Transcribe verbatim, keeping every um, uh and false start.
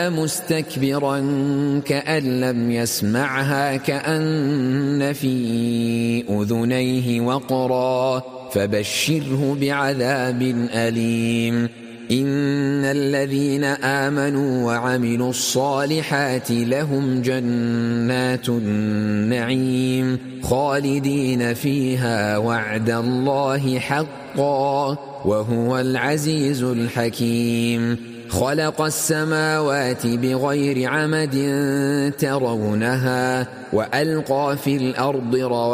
مستكبرا كأن لم يسمعها كأن في أذنيه وقرا فبشره بعذاب أليم. إن الذين آمنوا وعملوا الصالحات لهم جنات النعيم خالدين فيها وعد الله حقا وهو العزيز الحكيم. خلق السماوات بغير عمد ترونها وألقى في الأرض رواسي